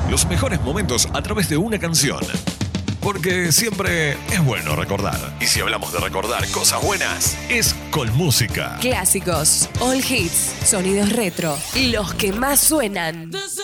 Los mejores momentos a través de una canción. Porque siempre es bueno recordar. Y si hablamos de recordar cosas buenas, es con música. Clásicos, all hits, sonidos retro, los que más suenan.